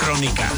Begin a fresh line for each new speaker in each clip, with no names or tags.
Kronika.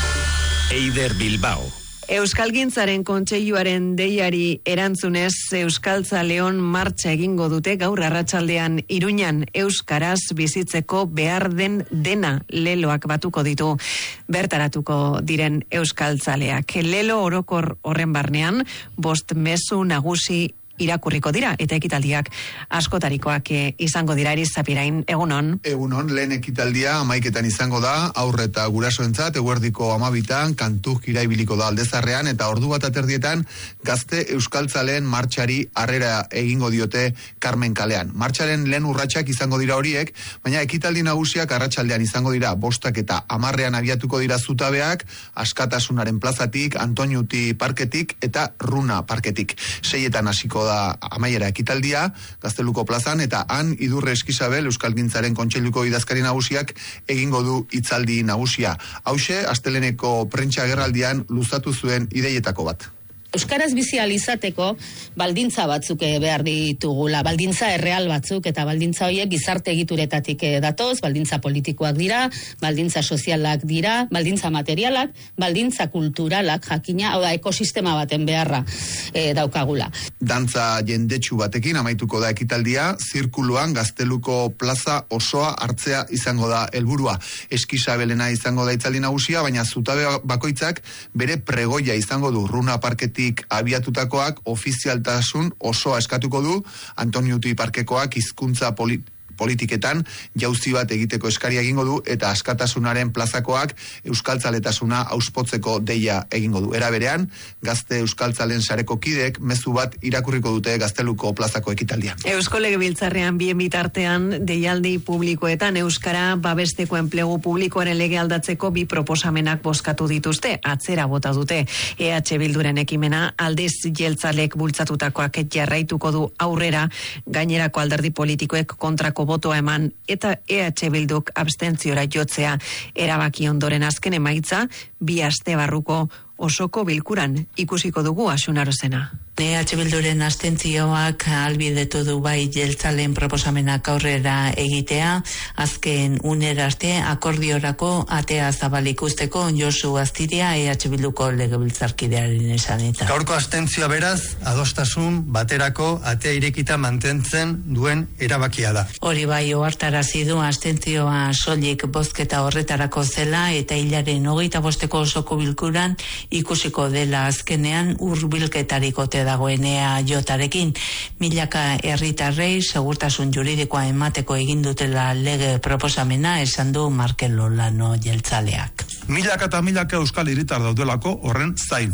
Eider Bilbao.
Euskalgintzaren Kontseiluaren deiari erantzunez Euskaltzaleon martxa egingo dute gaur arratsaldean Iruñan euskaraz bizitzeko behar den dena leloak batuko ditu bertaratuko diren euskaltzaleak. Lelo orokor horren barnean 5 mezu nagusi irakurriko dira eta ekitaldiak askotarikoak izango dira. Erizapirain, egunon.
Egunon, lehen ekitaldia 11etan izango da, aurre eta gurasoentzat, eguerdiko 12 kantuk iraibiliko da Aldezarrean, eta ordu bat aterdietan gazte euskaltzaleen martxari harrera egingo diote Carmen kalean. Martxaren lehen urratsak izango dira horiek, baina ekitaldi nagusiak arratsaldean izango dira 5 eta 10 abiatuko dira zutabeak, Askatasunaren plazatik, Antoniuti parketik eta Runa parketik. 6etan hasiko da amaiera ekitaldia, Gazteluko plazan, eta han Idurre Eskizabel Euskalgintzaren Kontseiluko idazkari nagusiak egingo du hitzaldi nagusia. Hauxe, asteleneko prentsa agerraldian luzatu zuen ideietako bat.
Euskaraz bizi izateko baldintza batzuk behar ditugula, baldintza erreal batzuk, eta baldintza horiek gizarte egituretatik datoz, baldintza politikoak dira, baldintza sozialak dira, baldintza materialak, baldintza kulturalak, jakina, hau da, ekosistema baten beharra daukagula.
Dantza jendetsu batekin amaituko da ekitaldia, zirkuluan Gazteluko plaza osoa hartzea izango da helburua. Eskizabelena izango da hitzaldi nagusia, baina zutabe bakoitzak bere pregoia izango du. Runa parketik abiatutakoak ofizialtasun osoa eskatuko du, Antoniuti parkekoak hizkuntza politiketan jauzi bat egiteko eskaria egingo du, eta Askatasunaren plazakoak euskaltzaletasuna auspotzeko deia egingo du. Era berean, gazte euskaltzalen sareko kideek mezu bat irakurriko dute Gazteluko plazako ekitaldian.
Eusko Legebiltzarrean bien bitartean deialdi publikoetan euskara babesteko enplegu publikoaren lege aldatzeko 2 proposamenak bozkatu dituzte, atzera bota dute. EH Bilduren ekimena aldiz jeltzalek bultzatutakoak jarraituko du aurrera, gainerako alderdi politikoek kontrako botoa eman eta EH Bilduk abstentziora jotzea erabaki ondoren azken emaitza 2 aste barruko osoko bilkuran ikusiko dugu Asunarozena. EH Bilduren abstentzioak ahalbidetu du bai jeltzaleen proposamenak aurrera egitea, azken unera arte akordiorako atea zabalik usteko Josu Astiria EH Bilduko legebiltzarkidearen esaneta.
Gaurko abstentzioa beraz, adostasun baterako atea irekita mantentzen duen erabakia da.
Hori bai ohartarazi du abstentzioa soilik bozketa horretarako zela, eta hilaren 25 osoko bilkuran ikusiko dela azkenean hurbilketarik ote dagoenea jotarekin. Milaka herritarrei segurtasun juridikoa emateko egin dutela lege proposamena, esan du Markel Olano jeltzaleak.
Milaka eta milaka euskal hiritar daudelako horren zain.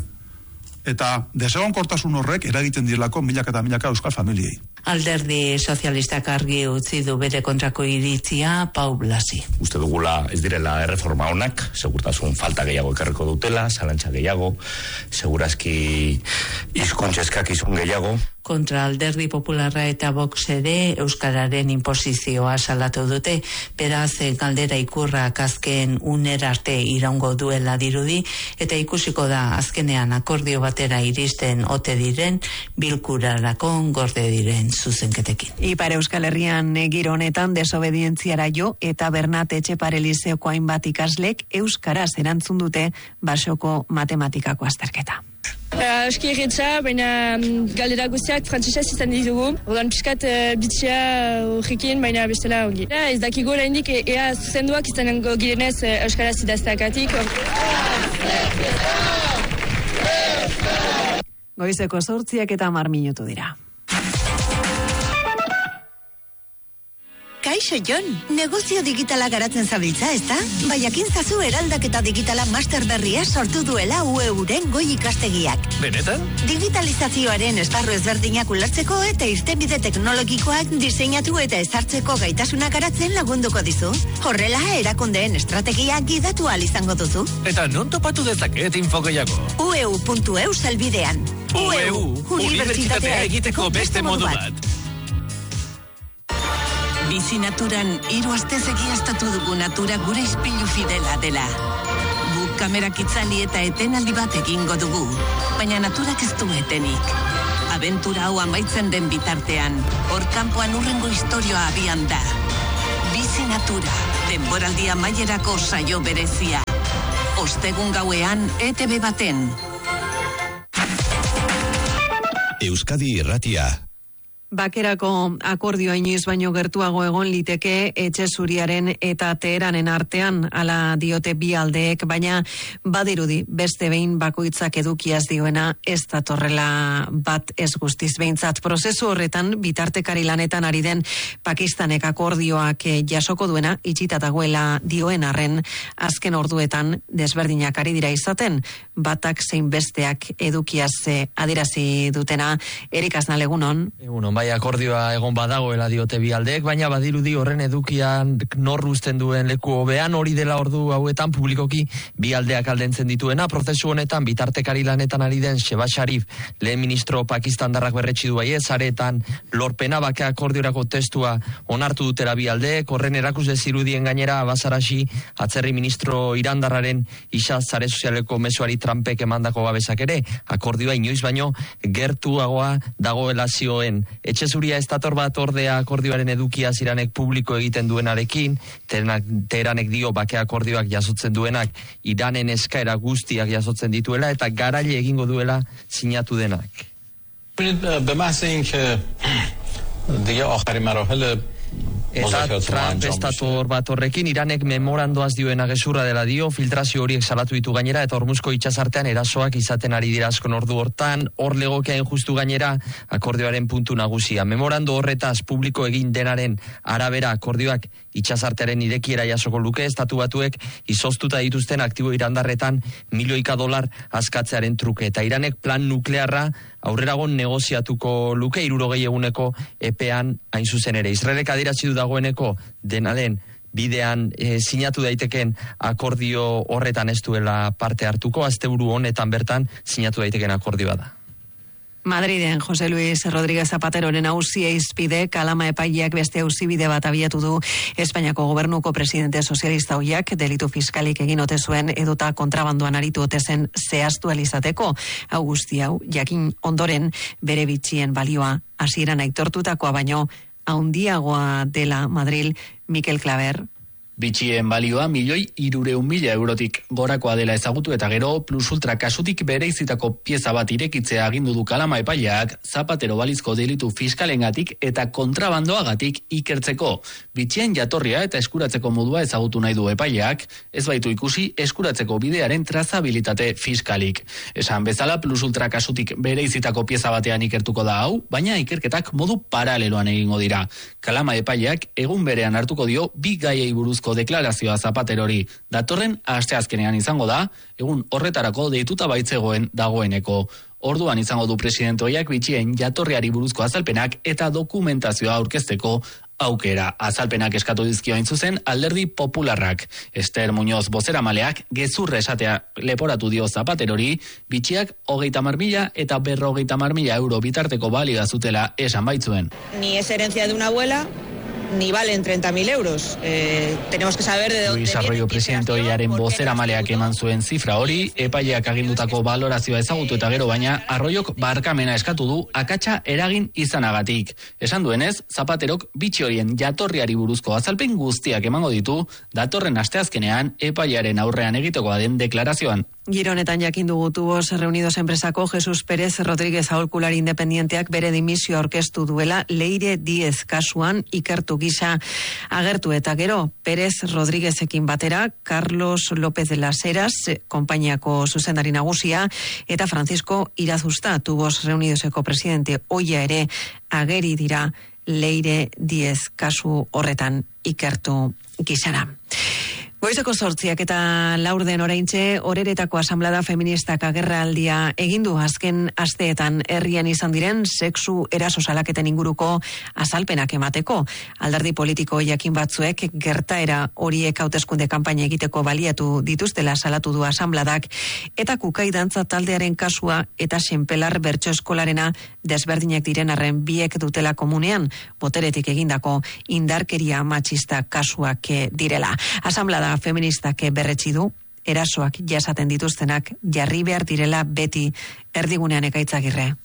Eta desegonkortasun horrek eragiten direlako milaka eta milaka euskal familiei.
Alderdi sozialistak argi utzi du bere kontrako iritzia, Pau Blasi.
Uste dugula ez direla erreforma honak, segurtasun falta gehiago ekarriko dutela, zalantza gehiago, segurazki hizkuntza eskakizun gehiago.
Kontra Alderdi Popularra eta Vox ere euskararen inposizioa salatu dute, beraz galdera ikurrak azken unera arte iraungo duela dirudi, eta ikusiko da azkenean akordio batera iristen ote diren bilkurarako gorde diren zuzenketekin.
Ipar Euskal Herrian giro honetan desobedientziara jo eta Bernat Etxepare Lizeoko hainbat ikaslek euskaraz erantzun dute basoko matematikako azterketa.
Aski erretza, baina galdera guztiak frantzesez izan ditugu. Ordan piskat bitxea horrekin, baina bestela ongi. Ez dakigo oraindik ea zuzenduak izango girenez euskaraz idazteakatik.
Goizeko 8 eta 10 minutu dira.
Kaixo Jon, negozio digitala garatzen zabiltza, ezta? Baiakin zazu eraldaketa digitala master berria sortu duela UEUren goi ikastegiak.
Benetan?
Digitalizazioaren esparru ezberdinak ulertzeko eta irtenbide teknologikoak diseinatu eta ezartzeko gaitasuna garatzen lagunduko dizu. Horrela, erakundeen estrategia gidatu ahal izango duzu.
Eta non topatu dezaket info gehiago?
ueu.eu salbidean.
UEU, unibertsitatea egiteko beste modu bat.
Bizi naturan 3 astez egiaztatu dugu natura gure ispilu fidela dela. Guk kamerak itzali eta etenaldi bat egingo dugu, baina naturak ez du etenik. Abentura hau amaitzen den bitartean, hor kanpoan urrengo istorioa abian da. Bizi natura, denboraldia amaierako saio berezia. Ostegun gauean ETV baten.
Euskadi Irratia.
Bakerako akordioa inoiz baino gertuago egon liteke Etxe Zuriaren eta Teheranen artean, hala diote bi aldeek, baina badirudi beste behin bakoitzak edukiaz dioena ez datorrela bat ez guztiz behintzat. Prozesu horretan bitartekari lanetan ari den Pakistanek akordioak jasoko duena itxita dagoela dioen arren, azken orduetan desberdinak ari dira izaten, batak zein besteak edukiaz adierazi dutena. Erik Aznal, egunon.
Bai, akordioa egon badagoela diote bi aldeek, baina badirudi horren edukian nor uzten duen leku hobean, hori dela ordu hauetan publikoki bi aldeak aldentzen dituena. Prozesu honetan bitartekari lanetan ari den Shehbaz Sharif, lehen ministro pakistandarrak berretsi du baiez, aretan lorpena bake akordiorako testua onartu dutela bi aldeek. Horren erakusle zirudien gainera Abbas Arashi, atzerri ministro irandarraren isa sare sozialeko mezuari Trumpek emandako babesak ere, akordioa inoiz baino gertuagoa dagoela zioen. Etxe Zuria ez dator bat ordea akordioaren edukia Iranek publiko egiten duenarekin, Teheranek dio bake akordioak jasotzen duenak Iranen eskaera guztiak jasotzen dituela eta garaile egingo duela sinatu denak. Eta Trump estator bat horrekin Iranek memorandoaz dioena gezurra dela dio, filtrazio horiek salatu ditu gainera eta Hormuzko itsasartean erasoak izaten ari dira askon ordu hortan, hor legokeain justu gainera akordioaren puntu nagusia. Memorando horretaz publiko egin denaren arabera akordioak itsasartearen irekiera jasoko luke, estatu batuek izoztuta dituzten aktibo irandarretan $1.000.000 askatzearen truke eta Iranek plan nuklearra aurreragon negoziatuko luke 60 eguneko epean hain zuzen ere. Israelek adierazi du dagoeneko dena den bidean sinatu daiteken akordio horretan ez duela parte hartuko, asteburu honetan bertan sinatu daiteken akordioa da.
Madriden Jose Luis Rodríguez Zapateroren auzia izpide, Kalama epaileak beste auzibide bat abiatu du Espainiako gobernuko presidente sozialista hoiak delitu fiskalik egin ote zuen edota kontrabandoan aritu ote zen zehaztu alizateko. Hau guzti hau jakin ondoren bere bitxien balioa hasieran aitortutakoa baino handiagoa dela Madril. Mikel Klaver.
Bitxien balioa 1.300.000 eurotik gorakoa dela ezagutu eta gero plus ultra kasutik bereizitako pieza bat irekitzea agindu du Kalama epaileak Zapatero balizko delitu fiskalengatik eta kontrabandoagatik ikertzeko. Bitxien jatorria eta eskuratzeko modua ezagutu nahi du epaileak, ez baitu ikusi eskuratzeko bidearen trazabilitate fiskalik. Esan bezala plus ultra kasutik bereizitako pieza batean ikertuko da hau, baina ikerketak modu paraleloan egingo dira. Kalama epaileak egun berean hartuko dio bi gaiei buruzko deklarazioa Zapaterori. Datorren asteazkenean izango da, egun horretarako deituta baitzegoen dagoeneko. Orduan izango du presidentoiak bitxien jatorriari buruzko azalpenak eta dokumentazioa aurkezteko aukera. Azalpenak eskatu dizkio hain zuzen Alderdi Popularrak. Ester Muñoz bozeramaleak gezurra esatea leporatu dio Zapaterori, bitxiak 30.000 eta 50.000 euro bitarteko balioa zutela esan baitzuen.
Ni es herencia de una abuela, ni valen 30.000 euros. Tenemos que saber de dónde
Luis Arroyo presidente oiaren bozeramaleak eman zuen zifra hori, epaileak agindutako balorazioa ezagutu eta gero baina Arroyok barkamena eskatu du akatsa eragin izanagatik. Esan duenez, Zapaterok bitxi horien jatorriari buruzko azalpen guztiak emango ditu, datorren asteazkenean epailearen aurrean egitekoa den deklarazioan.
Gironetan jakin dugu Tubos Reunidos enpresako Jesus Pérez Rodríguez aholkulari independienteak bere dimisioa aurkeztu duela Leire Diez kasuan ikertu gisa agertu eta gero Pérez Rodríguezekin batera Carlos López de las Heras, konpainiako zuzendari nagusia, eta Francisco Irazusta, Tubos Reunidoseko presidente oia ere ageri dira Leire Diez kasu horretan ikertu gisara. Goizeko 8 eta 4 oraintxe Oreretako asamblada feministak agerraldia egin du azken asteetan herrian izan diren sexu eraso salaketen inguruko azalpenak emateko. Alderdi politiko jakin batzuek gertaera horiek hauteskunde kanpaina egiteko baliatu dituztela salatu du asanbladak eta Kukai dantza taldearen kasua eta Senpelar bertso eskolarena desberdinak diren arren biek dutela komunean boteretik egindako indarkeria matxista kasuak direla. Asanblada feministak berretsi du erasoak jasaten dituztenak jarri behar direla beti erdigunean Ekaitzagirre.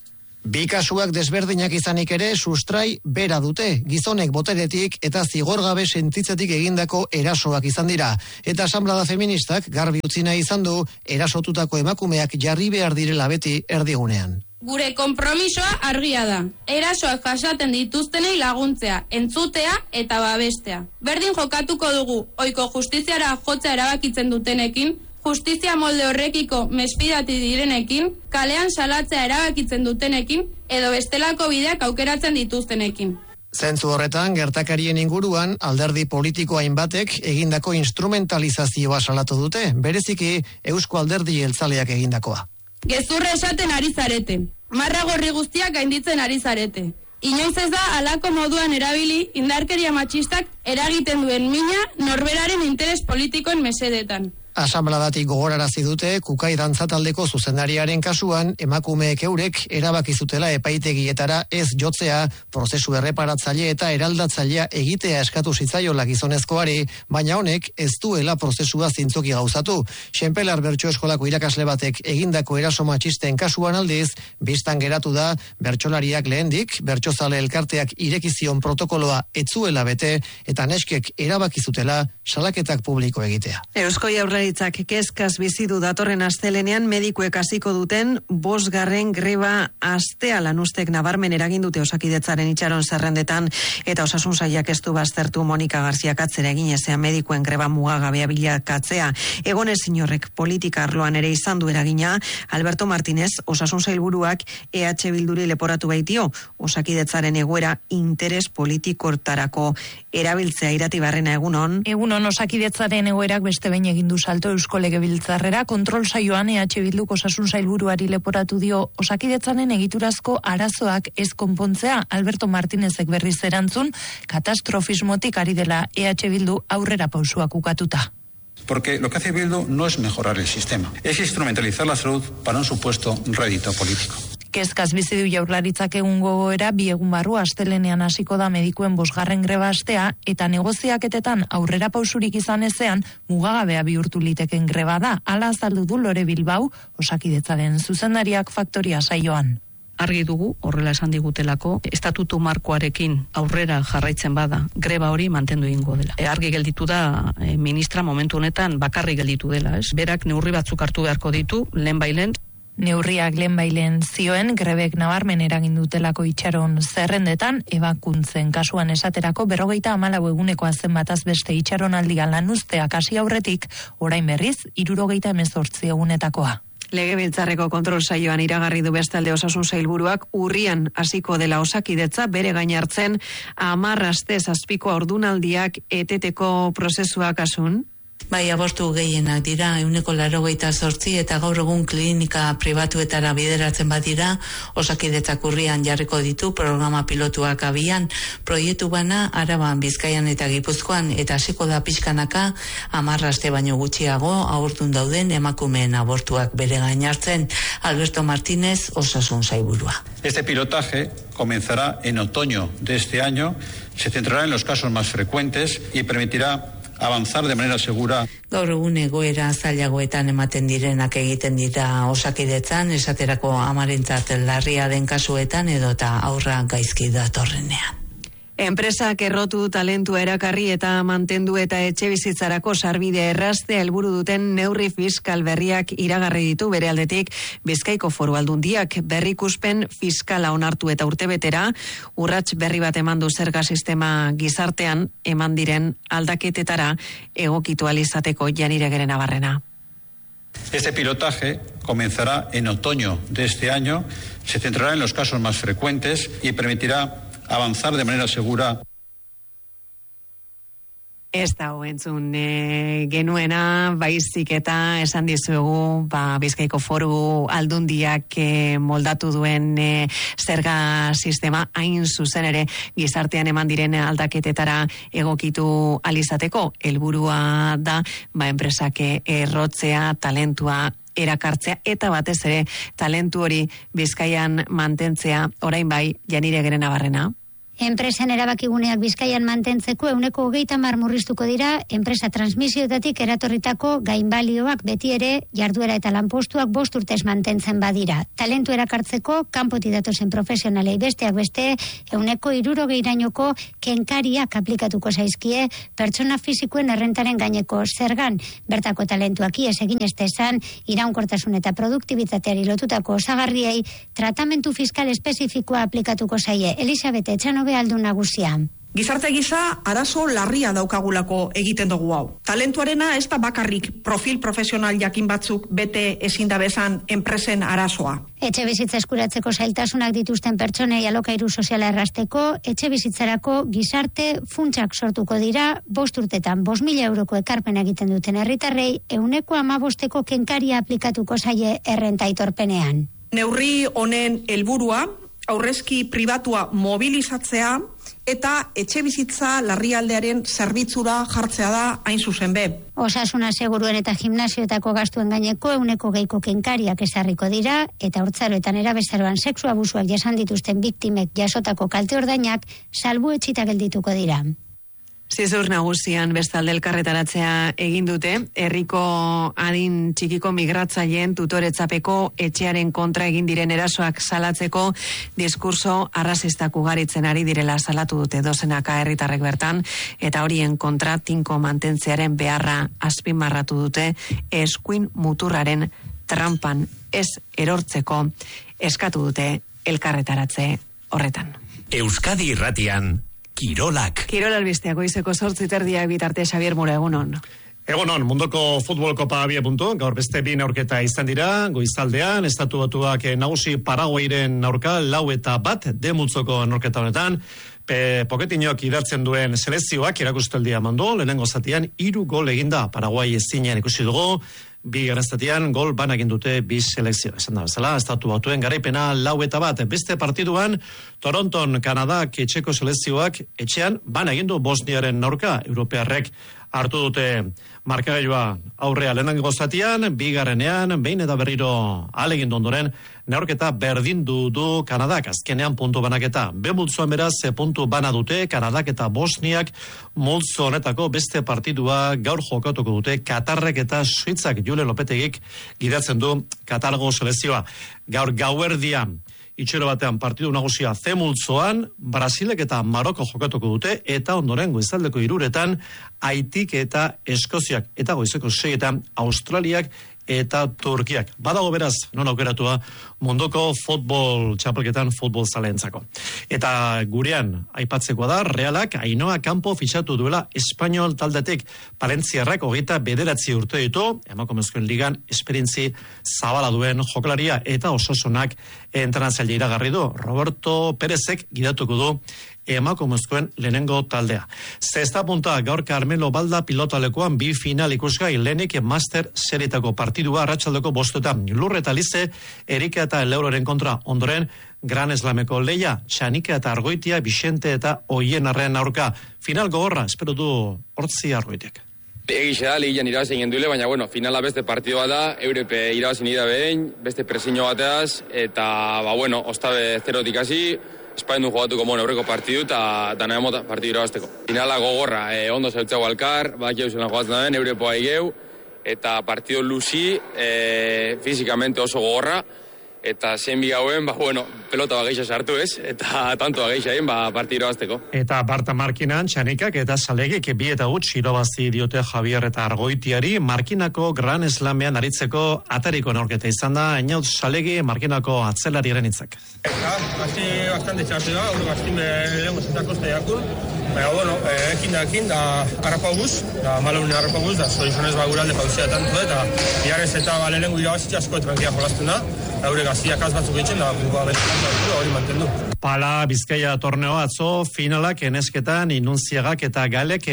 Bi kasuak desberdinak izanik ere sustrai bera dute, gizonek boteretik eta zigorgabe sentitzetik egindako erasoak izan dira. Eta asanblada feministak garbi utzi nahi izan du erasotutako emakumeak jarri behar direla beti erdigunean.
Gure konpromisoa argia da. Erasoak jasaten dituztenei laguntzea, entzutea eta babestea. Berdin jokatuko dugu, ohiko justiziara jotzea erabakitzen dutenekin, justizia molde horrekiko mespidati direnekin, kalean salatzea erabakitzen dutenekin, edo bestelako bideak aukeratzen dituztenekin.
Zentzu horretan, gertakarien inguruan, alderdi politiko hainbatek egindako instrumentalizazioa salatu dute, bereziki Eusko Alderdi Jeltzaleak egindakoa.
Gezurra esaten ari zarete, marra gorri guztiak gainditzen ari zarete. Inoiz ez da halako moduan erabili indarkeria matxistak eragiten duen mina norberaren interes politikoen mesedetan.
Asanbladatik gogorarazi dute Kukai dantza taldeko zuzendariaren kasuan emakumeek eurek erabaki zutela epaitegietara ez jotzea, prozesu erreparatzaile eta eraldatzailea egitea eskatu zitzaiola gizonezkoari, baina honek ez duela prozesua zintzoki gauzatu. Xenpelar Bertso Eskolako irakasle batek egindako eraso matxisten kasuan aldiz, bistan geratu da bertsolariak lehendik, bertsozale elkarteak irekizion protokoloa etzuela bete eta neskek erabaki zutela salaketak publiko egitea.
Eusko Jaurlaritzak kezkaz bizi du datorren astelenean medikuek hasiko duten 5. greba astea. Lanustek nabarmen eragin dute Osakidetzaren itxaron zerrendetan eta Osasun Sailak ez du baztertu Monika Garziak atzera egin ezean medikuen greba mugagabea bilakatzea. Egonezin horrek politika arloan ere izan du eragina. Alberto Martínez, Osasun Sailburuak EH Bilduri leporatu baitio Osakidetzaren egoera interes politikortarako erabiltzea. Irati Barrena, egunon.
Egunon, Osakidetzaren egoerak beste behin egin du salto Eusko Legebiltzarrera. Kontrol saioan EH Bilduk Osasun Sailburuari leporatu dio Osakidetzaren egiturazko arazoak ez konpontzea. Alberto Martínezek berriz erantzun, katastrofismotik ari dela EH Bildu aurrera pausuak ukatuta.
Porque lo que hace Bildu no es mejorar el sistema, es instrumentalizar la salud para un supuesto rédito político.
Kezkaz bizi du Jaurlaritzak egun gogoera, 2 egun barru astelenean hasiko da medikuen 5. greba astea eta negoziaketetan aurrera pausurik izan ezean mugagabea bihurtu liteken greba da. Hala azaldu du Lore Bilbao, Osakidetzaren zuzendariak Faktoria saioan.
Argi dugu, horrela esan digutelako, estatutu markoarekin aurrera jarraitzen bada, greba hori mantendu egingo dela. Argi gelditu da, ministra momentu honetan bakarrik gelditu dela, ez? Berak neurri batzuk hartu beharko ditu, lehenbailen.
Neurriak lehenbailen zioen, grebek nabarmen eragin dutelako itxaron zerrendetan, ebakuntzen kasuan esaterako 54 egunekoa zenbataz beste itxaronaldia lanuzteak hasi aurretik, orain berriz 78 egunetakoa.
Legebiltzarreko kontrol saioan iragarri du bestalde Osasun Sailburuak urrian hasiko dela Osakidetza bere gain hartzen 10 aste zazpiko ordunaldiak eteteko prozesua kasun.
Bai, abortu gehienak dira, 188 eta gaur egun klinika pribatuetara bideratzen badira, Osakidetzak urrian jarriko ditu programa pilotuak abian, proiektu bana Araban, Bizkaian eta Gipuzkoan eta hasiko da pixkanaka 10 aste baino gutxiago abortun dauden emakumeen abortuak bere gain hartzen. Alberto Martínez, Osasun Sailburua.
Este pilotaje comenzará en otoño de este año, se centrará en los casos más frecuentes y permitirá avanzar de manera segura.
Gaur egun egoera zailagoetan ematen direnak egiten dira Osakidetzan, esaterako amarentzat larria den kasuetan edota aurra gaizki datorrenean.
Enpresak errotu talentua erakarri eta mantendu eta etxe bizitzarako sarbide erraztea helburu duten neurri fiskal berriak iragarri ditu bere aldetik Bizkaiko Foru Aldundiak. Berrikuspen fiskala onartu eta urtebetera urrats berri bat eman du zerga sistema gizartean eman diren aldaketetara egokitu ahal izateko. Janire Gerenabarrena.
Este pilotaje comenzará en otoño de este año, se centrará en los casos más frecuentes y permitirá avanzar de manera segura.
Ez da entzun genuena, baizik eta esan dizuegu Bizkaiko Foru Aldundiak moldatu duen zerga sistema hain zuzen ere gizartean eman diren aldaketetara egokitu alizateko. Helburua da enpresak errotzea, talentua erakartzea eta batez ere talentu hori Bizkaian mantentzea. Orain bai, Janire Gerenabarrena.
Enpresen erabakiguneak Bizkaian mantentzeko 30% murriztuko dira enpresa transmisioetatik eratorritako gainbalioak beti ere jarduera eta lanpostuak 5 urtez mantentzen badira. Talentu erakartzeko kanpotik datozen profesionalei besteak beste 60%rainoko kenkariak aplikatuko zaizkie pertsona fisikoen errentaren gaineko zergan. Bertako talentuak ies egin ez dezan iraunkortasun eta produktibitateari lotutako osagarriei tratamentu fiskal espezifikoa aplikatuko zaie. Elisabete Etxanobe aldun nagusia.
Gizarte gisa arazo larria daukagulako egiten dugu hau. Talentuarena ez da bakarrik profil profesional jakin batzuk bete ezin da bezan enpresen arazoa.
Etxe bizitza eskuratzeko zailtasunak dituzten pertsonei alokairu soziala errasteko, etxe bizitzarako gizarte funtsak sortuko dira, 5 urtetan 5.000 euroko ekarpena egiten duten herritarrei 15% kenkaria aplikatuko zaie errenta aitorpenean.
Neurri honen helburua aurrezki pribatua mobilizatzea eta etxe bizitza larrialdearen zerbitzura jartzea da hain zuzen be.
Osasuna seguruen eta gimnasioetako gastuen gaineko 20% kenkariak ezarriko dira eta haurtzaroetan erabezaroan sexu abusuak jasan dituzten biktimek jasotako kalte ordainak salbuetsita geldituko dira.
Zizur nagusian bestalde elkarretaratzea egin dute, herriko adin txikiko migratzaileen tutoretzapeko etxearen kontra egin diren erasoak salatzeko diskurso arrazistak ugaritzen ari direla salatu dute dozenaka herritarrek bertan, eta horien kontra tinko mantentzearen beharra azpimarratu dute eskuin muturraren trampan ez erortzeko eskatu dute elkarretaratze horretan.
Euskadi Irratian Kirolak.
Kirol albisteak goizeko 8:30 bitarte Xabier Mura, egunon.
Egunon, mundoko futbol kopa abie., gaur beste 2 neurketa izan dira, goizaldean, Estatu Batuak nagusi Paraguairen aurka 4-1 demutzoko neurketa honetan, Poketinok idartzen duen selekzioak erakustaldia mandu, lehenengo zatian 3 gol eginda Paraguai ezinean ikusi dugu, 2. zatian gol banagin dute 2 selekzio. Esan da bezala, Estatu Batuen garaipena 4-1. Beste partiduan, Toronton, Kanadak etxeko selekzioak etxean banagin du Bosniaren aurka, europearrek hartu dute markagailua aurrea lehenengo zatian, 2. behin eta berriro alegindu ondoren, neurketa berdindu du Kanadak, azkenean puntu banaketa. Multzoan beraz, puntu bana dute, Kanadak eta Bosniak multzo honetako beste partidua gaur jokatuko dute, Katarrek eta Suitzak. Jule Lopetegik gidatzen du Katargo selekzioa. Gaur gauerdian, itxero batean partidu nagusia multzoan, Brasilek eta Maroko jokatuko dute, eta ondoren goizaldeko 3 Haitik eta Eskoziak, eta goizeko 6 Australiak eta Turkiak. Badago beraz, non aukeratua munduko futbol txapelketan futbol zalentzako. Eta gurean aipatzekoa da, Realak Ainhoa Campo fitxatu duela Espainol taldetik. Palentziarrak 29 urte ditu, emakumezkoen ligan esperientzi zabala duen jokalaria eta Osasonak entrenatzaile iragarri du. Roberto Perezek gidatuko du emakumezkoen lehenengo taldea. 6. punta gaur Carmelo Balda pilotalekoan 2 final ikusgai, lehenik Master serietako partidua arratsaldeko 5:00 Lurre eta Lize, Erika eta Leuroren kontra, ondoren Gran Eslameko leia, Xanika eta Argoitia, Bixente eta Oienarren aurka. Final gogorra, espero du hortzi Argoitek.
Egixe da, ligian irabazin gendule, baina finala beste partidu bat da, Europe irabazin ida behin, beste presiño bateaz, eta ostabe 0-tik hasi, Espaindu jugatuko aurreko partidu eta nahi mota partidu irabazteko. Finala gogorra, ondo zautzago alkar, baki eusen jogatzen den, Europoa igeu, eta partidu luzi, fizikamente oso gogorra, eta zen bigauen, pelota bageixa sartu ez, eta tanto bageixa egin, partidu irabazteko.
Eta Barta Markinan, Txanikak eta Salegik 2-1 irabazi diote Javier eta Argoitiari, Markinako Gran Eslamean aritzeko atariko neurketa izan da, Einaut Salegi Markinako atzelariaren hitzak.
Hasi bastante txartu da, gaztin lehenko zetako zeiakun, baina ekin da harrapaguz, da malunen harrapaguz, da zorizonez guralde pauzia tantu, eta biharrez eta lehenko irabazitza asko tranquila jolazten da, haure gaziak batzuk egiten da, hori mantendu.
Pala Bizkaia torneo atzo finalak enesketan Inunziagak eta Galek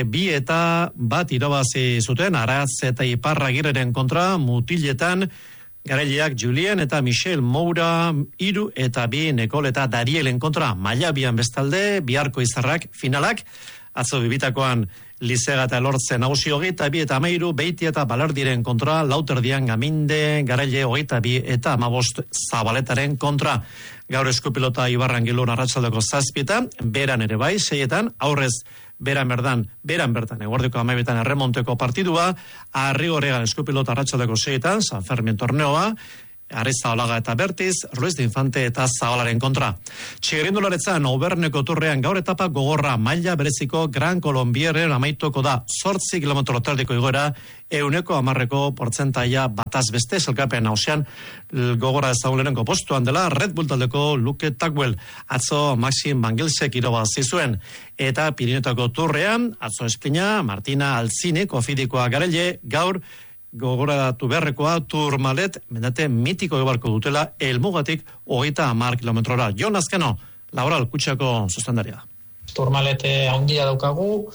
2-1 irabazi zuten, Aratz eta Iparragirreren kontra, mutiletan Garaileak Julien eta Michel Moura 3-2 Nekol eta Darielen kontra, Mailabian bestalde, Biharko Izarrak finalak, atzo bibitakoan Lizega eta Elortze nagusi 22 eta 13, Beitia eta Balardiren kontra, Lauterdian Gaminde, Garaile 22 eta 15 Zabaletaren kontra. Gaur eskupilota Ibarran Gilun arratsaldeko 7, beran ere bai, 6etan, aurrez beran bertan, eguerdiko 12etan erremonteko partidua, Arrigorriagan eskupilota arratsaldeko 6etan, San Fermin torneoa, Arrizabalaga eta Bertiz, Ruiz de Infante eta Zabalaren kontra. Txigirindularetzan, Auberneko turrean gaur etapa gogorra maila bereziko Gran Colombieren amaituko da 8 kilometro tardiko igoera, 110% portzentaia bataz beste, selkapen hausian gogorra ezagulenenko postuan dela, Red Bull taldeko Luke Tagwell, atzo Maxim Bangilsek irabazi zuen, eta Pirinetako turrean, atzo Espina, Martina Alzine, Kofidikoa Garelle, gaur gogoratu beharrekoa Tourmalet, mendate mitiko ebarko dutela, elmugatik 30 kilometrora. Jon Azkeno, Laboral Kutxako zuzendaria.
Tourmalet handia daukagu,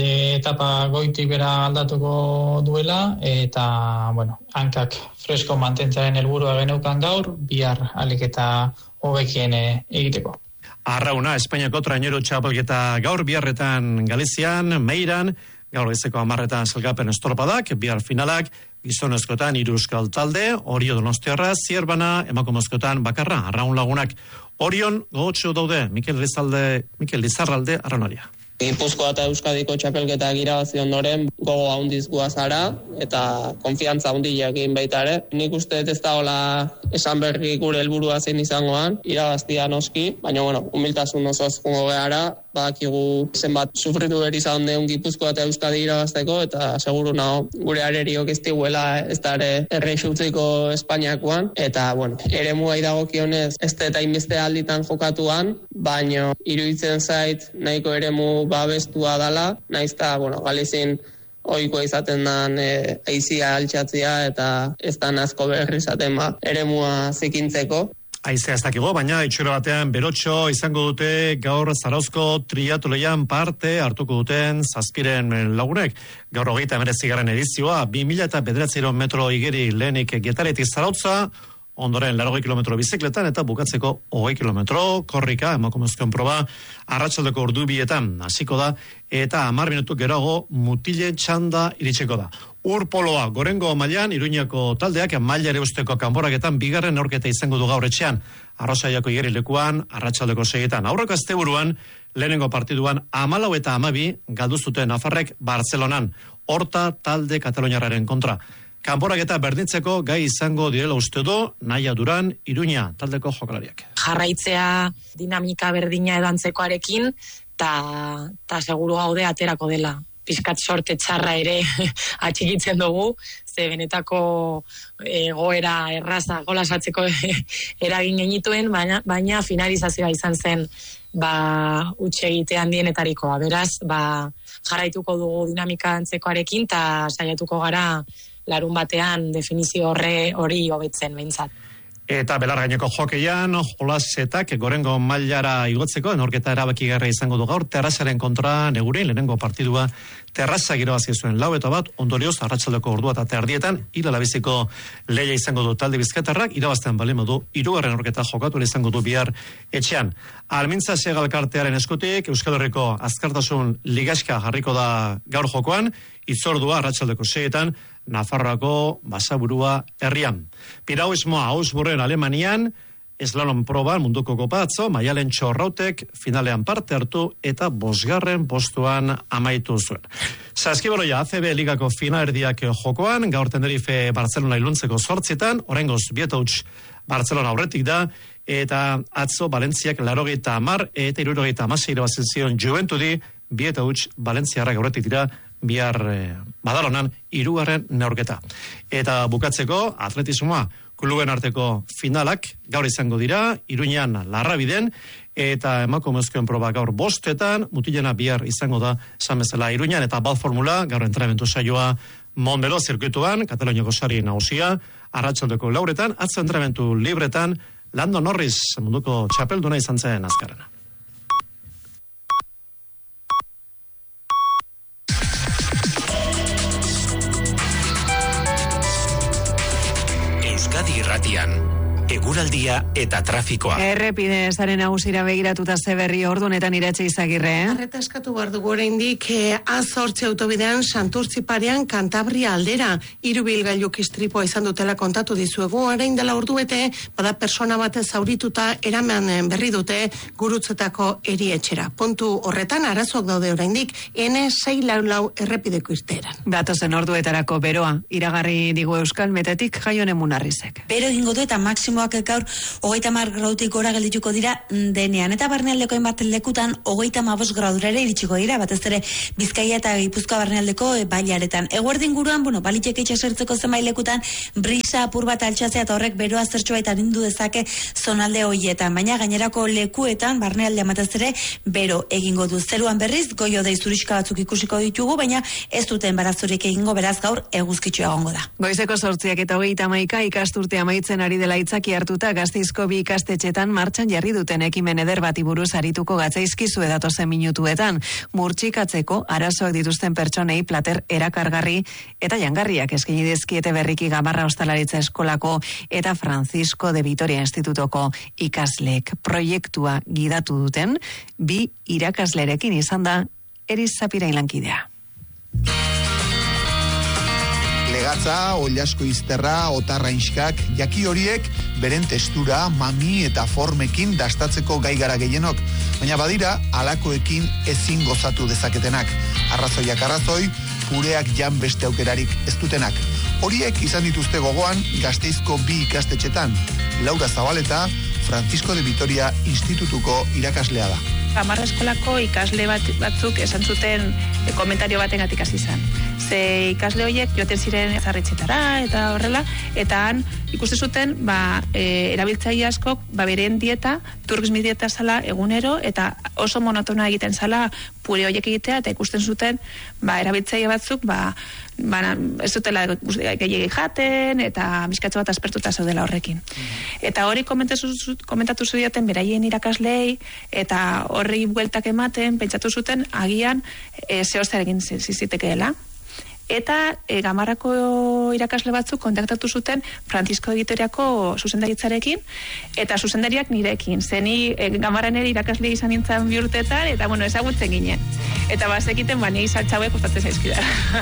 etapa goitik bera aldatuko duela, eta, hankak fresko mantentzaren helburua geneukan gaur, bihar alik eta hobekien egiteko.
Arrauna, Espainiako traineru txapelketa gaur biharretan Galizian, Meiran, gaur bezeko 10etan zelgapen estorpadak, bihar finalak, gizonezkoetan 3 euskal talde, Orio Donostiarra, Zierbana, emakumezkoetan bakarra, Arraun lagunak. Orion, gogotxo daude, Mikel Lizarralde, Arraunaria.
Gipuzkoa eta Euskadiko txapelketak irabazi ondoren gogo handiz guazara eta konfiantza handia egin baita ere. Nik uste ez dagoela esan berri gure helburua zein izangoan, irabaztia noski, baina humiltasun osoz jungo gehara, badakigu zenbat sufritu beri izan deun Gipuzkoa eta Euskadi irabazteko, eta seguru nago gure areriok ez diguela ez da ere erreixutziko Espainiakoan, eta eremua idagokionez ez eta inbeste alditan jokatuan, baina iruditzen zait nahiko eremu babestua dala, naizta, Galizin ohikoa izaten dan aizia altxatzia eta ez da nazko berri izaten eremua zikintzeko.
Aizea ez dakigo, baina itxura batean berotxo izango dute gaur Zarauzko triatloian parte hartuko duten 7 lagunek. Gaur 29. edizioa, 2009 metro igeri lehenik Getaretik Zarautza, ondoren 80 kilometro bizikletan eta bukatzeko 20 kilometro korrika, emakumezkoen proba, arratsaldeko ordu 2etan hasiko da, eta 10 minutu geroago mutilen txanda iritsiko da. Urpoloa, gorengo mailan, Iruñako taldeak mailare usteko kanboraketan bigarren aurketa izango du gaur etxean, Arrosaiako igerilekuan, arratsaldeko 6etan. Aurreko asteburuan, lehenengo partiduan 14 eta 12 galdu zuten Nafarrek Bartzelonan, Horta talde kataloniarraren kontra. Kanporaketa berdintzeko gai izango direla uste du, Naia Duran, Iruña taldeko jokalariak.
Jarraitzea dinamika berdina edo antzekoarekin, eta seguru gaude aterako dela. Pizkat sorte txarra ere atxikitzen dugu, ze benetako goera erraza golasatzeko eragin genituen, baina finalizazioa izan zen utxe egite handienetarikoa. Beraz, jarraituko dugu dinamika antzekoarekin, eta saiatuko gara larun batean definizio hori hobetzen behintzat.
Eta belargaineko jokeian, Jolasetak gorengo mailara igotzeko, enorketa erabakigarria izango du gaur, Terrazaren kontra Negurin, lehenengo partidua Terrazak irabazi zuen 4-1, ondorioz, arratsaldeko ordua eta terdietan, Ilalabiziko lehia izango du talde bizkaitarrak, irabaztean balima du, 3. enorketa jokatu izango du bihar etxean. Almintza Segalkartearen eskutik, Euskal Herriko azkartasun ligaxka jarriko da gaur jokoan, itzordua arratsaldeko 6etan, Nafarroako Basaburua herrian. Piragüismoa Augsburgen Alemanian, eslalon proban munduko kopa atzo, Maialen Txorrautek finalean parte hartu eta 5. postuan amaitu zuen. Saskibaloia ACB ligako finalerdiak jokoan, gaur Tenerife Barcelona iluntzeko 8etan, oraingoz 2-0 Barcelona aurretik da, eta atzo Valentziak 80 eta 76 irabazi zion Juventudi, 2-0 Valentziarrak aurretik dira, bihar Badalonan 3. neurketa. Eta bukatzeko atletismoa, kluben arteko finalak gaur izango dira, Iruñan Larrabiden, eta emakumezkoen proba gaur 5etan, mutilena bihar izango da bezala Iruñan, eta bal formula, gaur entrenamendu saioa Montbelo zirkuituan, Kataloniako sari nagusia, arratsaldeko 4etan, atzo entrenamendu libretan, Lando Norris munduko txapelduna izan zen azkarrena.
Euskadi Irratian, eguraldia eta trafikoa.
Errepide zaren nagusira begiratuta zeberri ordunetan Iratxe Izagirre.
Arreta eskatu behar dugu oraindik A8 autobidean Santurtzi parean Kantabria aldera. 3 ibilgailuk istripua izan dutela kontatu dizuegu. Orain dela ordubete bada persona bat zaurituta eraman berri dute Gurutzetako erietxera. Puntu horretan arazoak daude oraindik N644 errepideko irteeran.
Datozen orduetarako beroa iragarri digu Euskal Metetik Jaione Munarrizek.
Bero egingo du eta maksimoak gaur 30 gradutik gora geldituko dira denean, eta barnealdeko hainbat lekutan 35 gradura ere iritsiko dira, batez ere Bizkaia eta Gipuzkoa barnealdeko bailaretan. Eguerdi inguruan, baliteke itsasertzeko zenbait lekutan brisa apur bat altxatzea eta horrek beroa zertxobait arindu dezake zonalde horietan, baina gainerako lekuetan barnealdean batez ere bero egingo du. Zeruan berriz goio dei zurixka batzuk ikusiko ditugu, baina ez duten barazurik egingo, beraz gaur eguzkitsu egongo da.
Goizeko 8 eta 31 ikasturte amaitzen ari dela itzaki hartuta Gasteizko 2 ikastetxetan martxan jarri duten ekimen eder bati buruz arituko gatzaizkizu datozen minutuetan. Murtsikatzeko arazoak dituzten pertsonei plater erakargarri eta jangarriak eskaini dizkiete berriki Gamarra Ostalaritza Eskolako eta Francisco de Vitoria Institutoko ikasleek. Proiektua gidatu duten 2 irakaslerekin izan da Eriz Zapirain lankidea.
Legatza, ollasko izterra, otarrainskak, jaki horiek beren testura, mami eta formekin dastatzeko gai gara gehienok, baina badira halakoekin ezin gozatu dezaketenak. Arrazoiak arrazoi, pureak jan beste aukerarik ez dutenak. Horiek izan dituzte gogoan Gasteizko 2 ikastetxetan. Laura Zabaleta, Francisco de Vitoria Institutuko irakaslea da.
Gamarra Eskolako ikasle batzuk esan zuten komentario batengatik hasi izan. Ze ikasle horiek joaten ziren zarretxetara eta horrela, eta han ikuste zuten erabiltzaile askok beren dieta, turismi dieta zala egunero, eta oso monotona egiten zala pure horiek egitea, eta ikusten zuten erabiltzaile batzuk ez dutela gehiagik jaten, eta bizkatzo bat aspertuta zaudela horrekin. Eta hori komentatu zuten beraien irakaslei, eta horri bueltak ematen, pentsatu zuten agian zehoztarekin zizitekeela. Eta Gamarrako irakasle batzuk kontaktatu zuten Francisco de Vitoriako zuzendaritzarekin, eta zuzendariak nirekin. Zeni Gamarran ere irakasle izan nintzen 2 urteetan, eta ezagutzen ginen. Eta bazekiten, nire saltxauek kostatzen zaizkidara.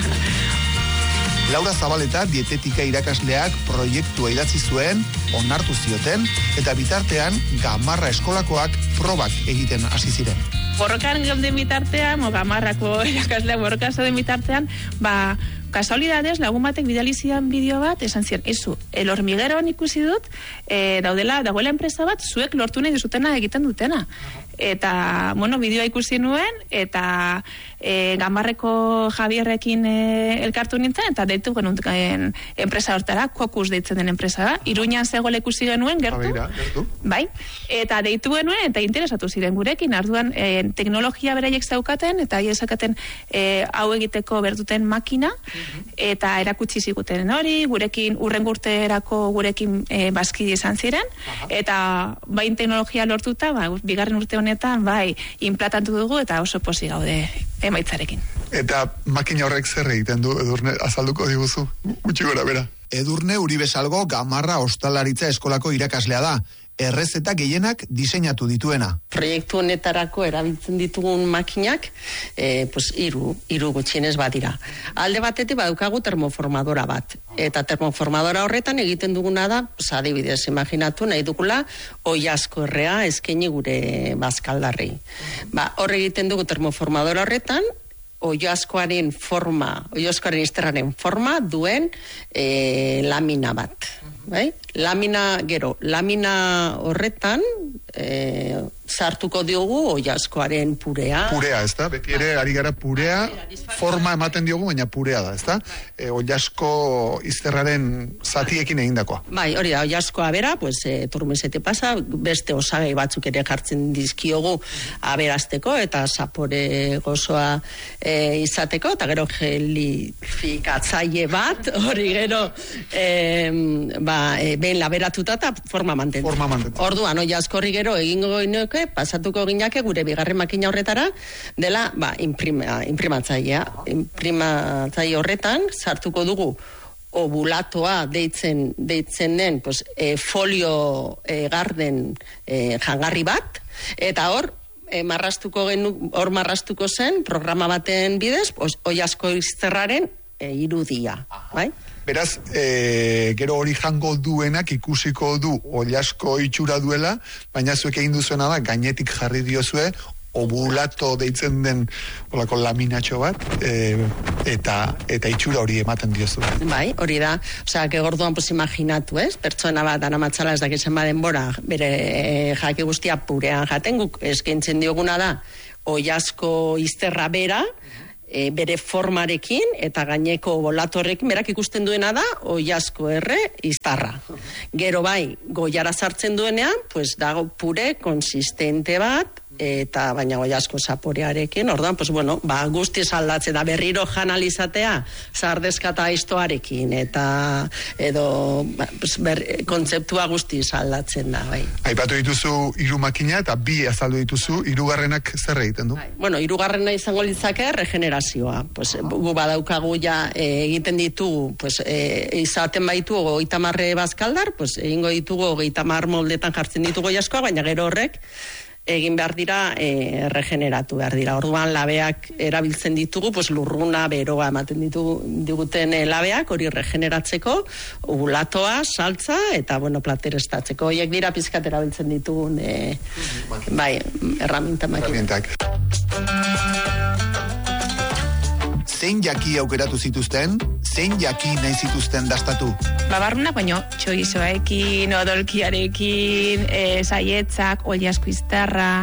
Laura Zabaleta dietetika irakasleak proiektua idatzi zuen, onartu zioten, eta bitartean Gamarra Eskolakoak probak egiten hasi ziren.
Borrokan gauden bitartean, Gamarrako irakasleak borrokan zauden bitartean, kasualidades lagun batek bidali zidan bideo bat, esan ziren, el hormigueroan ikusi dut, dagoela enpresa bat, zuek lortu nahi dizutena egiten dutena. Eta, bideoa ikusi nuen, eta Gamarreko Javierrekin elkartu nintzen, eta deitu genuen enpresa hortara, Kokus deitzen den enpresa da, Iruñan zegoela ikusi genuen, gertu. Bai, eta deitu genuen, eta interesatu ziren gurekin, arduan teknologia beraiek zaukaten, eta zaukaten hau egiteko berduten makina, eta erakutsi ziguten hori, gurekin, urrengurterako gurekin bazkide izan ziren, eta bain teknologia lortuta, bigarren urte honetan, implantatu dugu, eta oso posi gaude emaitzarekin.
Eta makina horrek zer egiten du, Edurne, azalduko diguzu, gutxi gora bera. Edurne Uribe Salgo Gamarra Ostalaritza Eskolako irakaslea da, errezeta gehienak diseinatu dituena.
Proiektu honetarako erabiltzen ditugun makinak, hiru gutxienez badira. Alde batetik badukagu termoformadora bat. Eta termoformadora horretan egiten duguna da, adibidez, imaginatu nahi dugula, oiazko errea eskaini gure bazkaldarrei. Hor egiten dugu termoformadora horretan, oiazkoaren izterraren forma duen lamina bat. Lamina horretan sartuko diogu oiazkoaren purea.
Purea, ez da? Beti ere ari gara purea, forma ematen diogu, baina purea da, ez da? Oiazko izterraren zatiekin egindakoa.
Hori da, oiazkoa bera, turmesete pasa, beste osagai batzuk ere jartzen dizkiogu aberazteko, eta zapore gozoa izateko, eta gero gelifikatzaile bat, hori gero behin laberatuta eta forma mantentzen. Orduan, oiazko hori gero egingo inoke, pasatuko ginake gure bigarren makina horretara, dela, imprimatzailea. Imprimatzaile horretan, sartuko dugu obulatoa deitzen den pues, folio garden jangarri bat, eta hor marrastuko zen programa baten bidez, Oilasko izterraren irudia, bai?
Beraz, gero hori jango duenak ikusiko du Oilasko itxura duela, baina zuek egin duzuena da, gainetik jarri diozue, obulato deitzen den olako laminatxo bat, eta itxura hori ematen diozu.
Bai, hori da. Osea, que gorduan pues imaginatu, ez? Pertsona bat aramatzala ez dakizen denbora, bere jake guztia purean jaten, guk eskaintzen dioguna da Oilasko izterra bera, bere formarekin eta gaineko bolatorrekin berak ikusten duena da Oilasko iztarra. Gero bai, goiara sartzen duenean, pues dago pure konsistente bat, eta baina Oilasko zaporearekin, orduan, pues bueno, guztiz aldatzen da, berriro janalizatea, zardezkata istoarekin, eta edo kontzeptua guztiz aldatzen da, bai.
Aipatu dituzu 3 makina, eta 2 azaldu dituzu, 3garrenak zer egiten du?
Bueno, 3garrena izango litzake regenerazioa. Pues, gu badaukagu ja egiten ditugu, pues, izaten baitu 30 bazkaldar, pues, egingo ditugu 30 moldetan jartzen ditugu Oilaskoa, baina gero horrek egin behar dira, regeneratu behar dira. Orduan labeak erabiltzen ditugu, pues lurruna, beroa ematen diguten labeak, hori regeneratzeko, obulatoa, saltza, eta, bueno, platerestatzeko. Horiek dira pizkat erabiltzen ditugun, bai, erramintak.
Zein jaki aukeratu zituzten, zein jaki nahi zituzten dastatu?
Babarrunak, baino, txorizoekin, odolkiarekin, saietzak, Oilasko iztarra,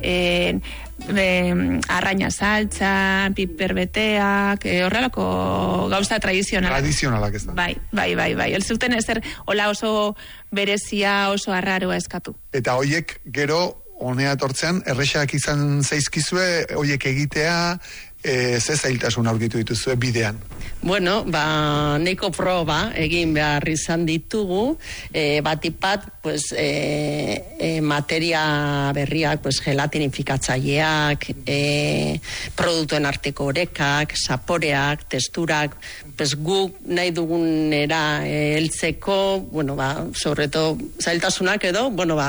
arraina saltza, piperbeteak, horrelako gauza tradizionalak.
Tradizionalak ez da.
Bai. El zuten ezer, hola oso berezia, oso arraroa eskatu.
Eta hoiek gero, honea etortzean, errexak izan zaizkizue, hoiek egitea, ze zailtasun aurkitu dituzue bidean?
Bueno, neiko proba egin behar izan ditugu, batipat, pues, materia berriak, pues, gelatinifikatzaieak, produktuen arteko orekak, zaporeak, testurak, pues, guk nahi dugunera heltzeko, bueno, sobreto zailtasunak edo, bueno,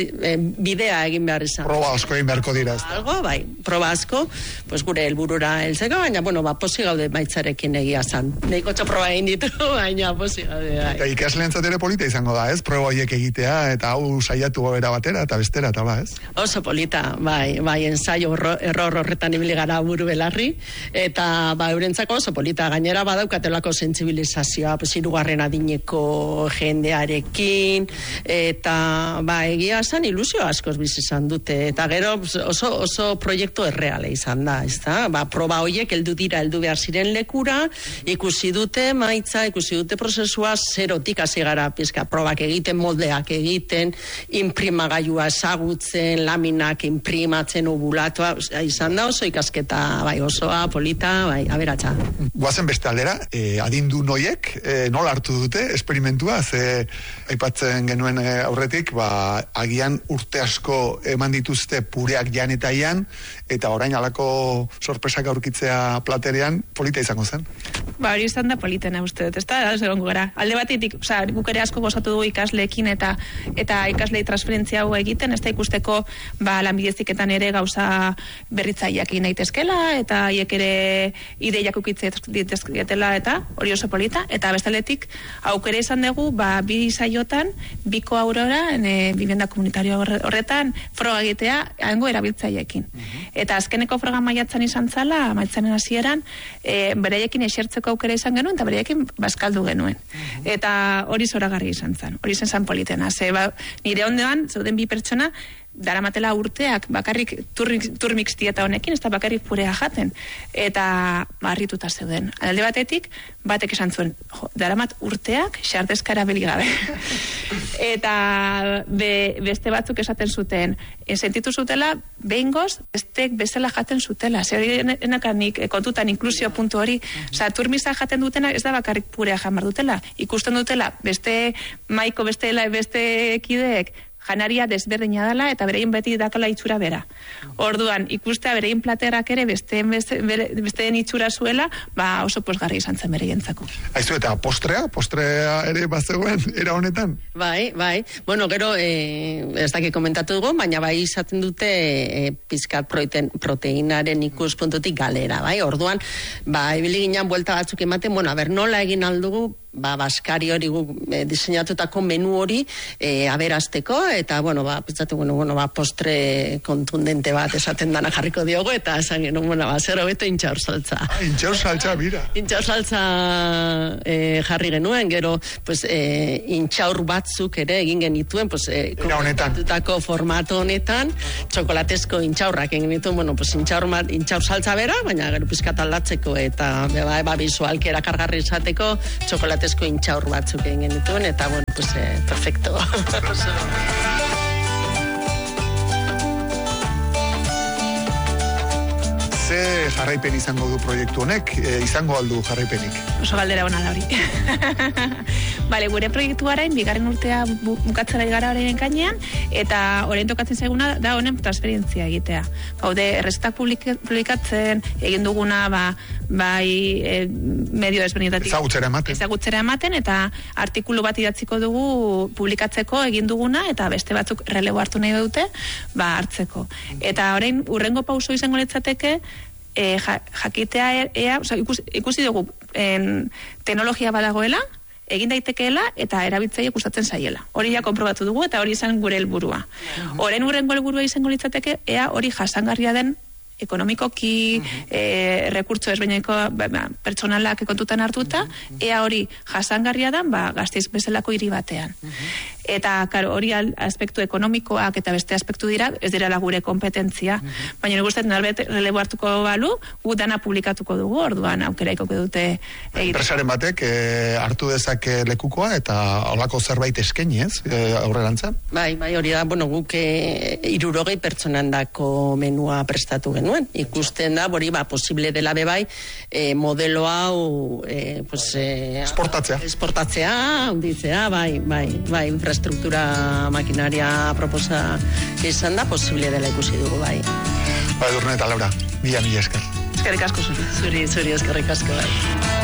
bidea egin behar izan.
Proba asko egin beharko dira.
Algo, bai, proba asko, pues, gure helburura heltzeko, baina, bueno, posi gaude maitzarekin egia zan. Neiko txaproba egin ditu, baina posi gaude, bai.
Eta ikasleentzat ere polita izango da, ez? Proba horiek egitea, eta hau saiatu gobera batera, eta bestera, eta ez?
Oso polita, bai, ensaio error horretan ibili gara buru belarri, eta, eurentzako oso polita, gainera badaukatelako sentsibilizazioa, pues, 3. adineko jendearekin, eta, egia zan ilusio askoz bizi izan dute, eta gero oso proiektu erreale izan da, ez da? Proba horiek heldu behar ziren lekura, ikusi dute maitza, ikusi dute prozesua, zerotik hasi gara pizka probak egiten, moldeak egiten, imprimagailua ezagutzen, laminak imprimatzen, obulatua, izan da oso ikasketa, osoa, polita, aberatsa.
Guazen beste aldera, adindu noiek, nola hartu dute, esperimentua, ze aipatzen genuen aurretik, agian urte asko eman dituzte pureak jan eta ian, eta orain alako sorpresak aurkitzea platerean, polita izango zen.
Hori izan da politena, uste dut, ez da, zegoengo gara. Alde batetik, guk ere asko gozatu du ikasleekin eta ikaslei transferentzia hau egiten, ez da ikusteko lanbideziketan ere gauza berritzaileak egin daitezkela, eta hiek ere ideiak ukitzetela, eta hori oso polita, eta bestaldetik aukera izan dugu, 2 saiotan, biko aurora, vivienda komunitario horretan, froga egitea, hango erabiltzaileekin. Eta azkeneko froga maiatzan izan zala, maiatzanen hasieran, bereiekin esertzeko aukera izan genuen, eta bereiekin bazkaldu genuen. Eta hori zoragarri izan zen, hori zen politena. Nire ondoan, zeuden 2 pertsona, daramatela urteak bakarrik turmix dieta honekin, ez da bakarrik purea jaten, eta harrituta zeuden. Alde batetik, batek esan zuen, daramat urteak xardezka erabili gabe. Eta beste batzuk esaten zuten, sentitu zutela, behingoz, bestek bezala jaten zutela. Zer enakanik kontutan inklusio puntu hori, turmiza jaten dutena, ez da bakarrik purea jamar dutela. Ikusten dutela, beste maiko, beste kideek, janaria desberdina dela eta berein beti dakala itxura bera. Orduan, ikustea berein platerak ere besteen itxura zuela, oso posgarri izan zen bereientzako.
Aizu, eta postrea ere bazegoen, era honetan?
Bai. Bueno, gero, ez dakit komentatu dugu, baina bai izaten dute pizkat proteinaren ikuspuntutik galera, bai? Orduan, ibili ginen buelta batzuk ematen, nola egin aldugu, baskari hori diseinatutako menu hori aberasteko, eta, pitzatu, postre kontundente bat esaten dana jarriko diogu, eta esan genuen, zer hobeto intxaur saltza.
Intxaur saltza, mira.
Intxaur saltza jarri genuen, gero, intxaur batzuk ere egin genituen, komentutako formato honetan, txokolatezko intxaurrak egin genituen, intxaur saltza bera, baina gero pizkat aldatzeko, eta bizualki erakargarri izateko, txokolatezko intxaur batzuk egin genituen, eta, perfecto.
Ze jarraipen izango du proiektu honek? Izango aldu jarraipenik?
Oso galdera hona da hori. Gure proiektu garain, bigarren urtea bukatzera gara horien gainean, eta horien tokatzen zaiguna da honen transferientzia egitea. Gaude, errezetak publikatzen, egin duguna, medio desberdinetatik. Ezagutzera ematen, eta artikulu bat idatziko dugu publikatzeko egin duguna, eta beste batzuk relebo hartu nahi dute, hartzeko. Eta orain, urrengo pauso izango litzateke, jakitea ikusi dugu teknologia badagoela, egin daitekeela eta erabiltzaile gustatzen zaiela. Hori ja konprobatu dugu eta hori izan gure helburua. Orain urrengo helburua izango litzateke ea hori jasangarria den ekonomikoki, rekurtso ezbeineko pertsonalak kontutan hartuta, ea hori jasangarria den Gasteiz bezalako hiri batean. Eta, hori aspektu ekonomikoak eta beste aspektu dira, ez dira gure kompetentzia. Baina nik uste, norbait relebo hartuko balu, gu dana publikatuko dugu, orduan aukeraiko dute egiten.
Enpresaren batek hartu dezake lekukoa eta holako zerbait eskaini, ez? Aurrerantza?
Bai, hori da, guk 60 pertsonandako menua prestatu genuen. Ikusten da, posible dela bebai, modelo hau esportatzea, hunditzea, bai, infrastruktura makinaria proposa izan da, posible dela ikusi dugu, bai.
Edurne eta Laura, mila esker.
Eskerrik asko zuri.
Zuri eskerrik asko, bai.